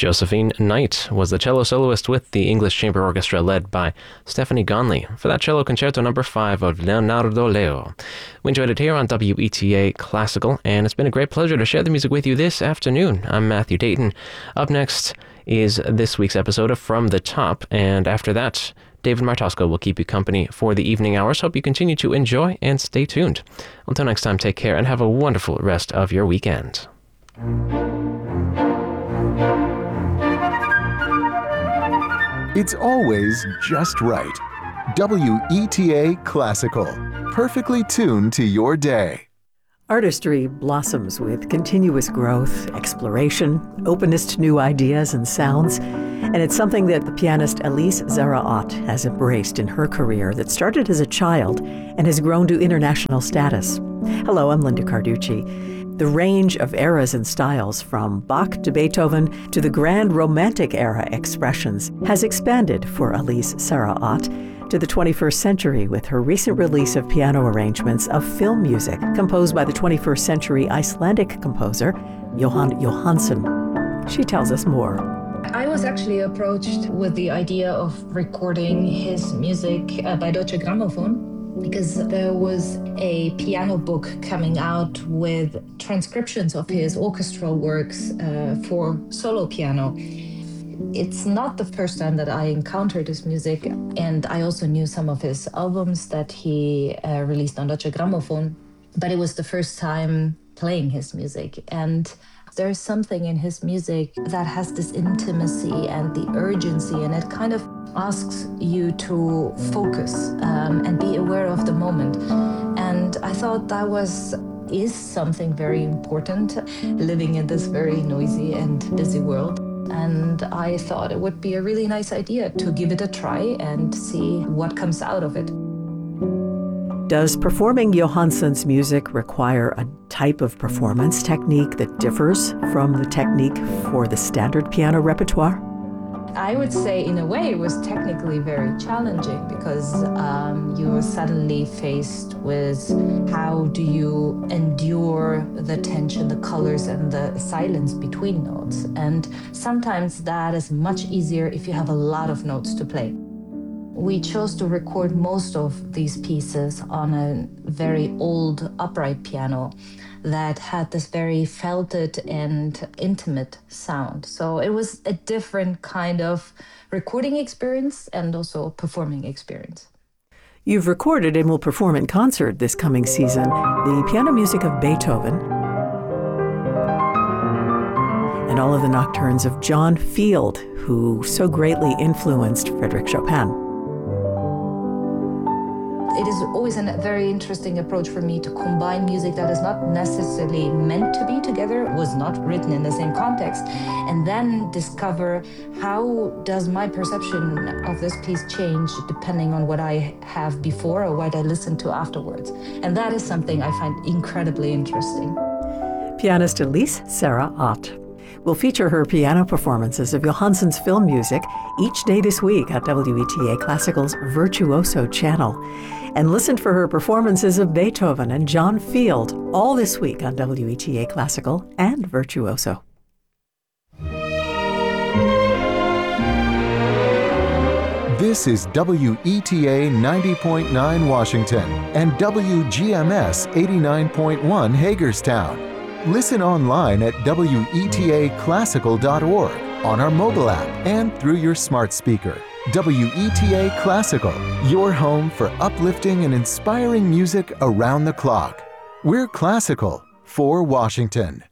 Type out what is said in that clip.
Josephine Knight was the cello soloist with the English Chamber Orchestra led by Stephanie Gonley for that cello concerto number 5 of Leonardo Leo. We enjoyed it here on WETA Classical, and it's been a great pleasure to share the music with you this afternoon. I'm Matthew Dayton. Up next is this week's episode of From the Top, and after that, David Martosco will keep you company for the evening hours. Hope you continue to enjoy and stay tuned. Until next time, take care and have a wonderful rest of your weekend. It's always just right. WETA Classical, perfectly tuned to your day. Artistry blossoms with continuous growth, exploration, openness to new ideas and sounds, and it's something that the pianist Elise Zaraat has embraced in her career that started as a child and has grown to international status. Hello, I'm Linda Carducci. The range of eras and styles, from Bach to Beethoven to the grand Romantic era expressions, has expanded for Elise Zaraat to the 21st century with her recent release of piano arrangements of film music composed by the 21st century Icelandic composer Jóhann Jóhannsson. She tells us more. I was actually approached with the idea of recording his music by Deutsche Grammophon, because there was a piano book coming out with transcriptions of his orchestral works for solo piano. It's not the first time that I encountered his music, and I also knew some of his albums that he released on Deutsche Grammophon, but it was the first time playing his music. And there's something in his music that has this intimacy and the urgency, and it kind of asks you to focus and be aware of the moment. And I thought that is something very important, living in this very noisy and busy world. And I thought it would be a really nice idea to give it a try and see what comes out of it. Does performing Jóhannsson's music require a type of performance technique that differs from the technique for the standard piano repertoire? I would say, in a way, it was technically very challenging, because you were suddenly faced with how do you endure the tension, the colors, and the silence between notes. And sometimes that is much easier if you have a lot of notes to play. We chose to record most of these pieces on a very old upright piano that had this very felted and intimate sound. So it was a different kind of recording experience and also performing experience. You've recorded and will perform in concert this coming season the piano music of Beethoven and all of the nocturnes of John Field, who so greatly influenced Frédéric Chopin. It is always a very interesting approach for me to combine music that is not necessarily meant to be together, was not written in the same context, and then discover how does my perception of this piece change depending on what I have before or what I listen to afterwards. And that is something I find incredibly interesting. Pianist Elise Zaraat will feature her piano performances of Jóhannsson's film music each day this week at WETA Classical's Virtuoso channel. And listen for her performances of Beethoven and John Field all this week on WETA Classical and Virtuoso. This is WETA 90.9 Washington and WGMS 89.1 Hagerstown. Listen online at WETAClassical.org, on our mobile app, and through your smart speaker. WETA Classical, your home for uplifting and inspiring music around the clock. We're classical for Washington.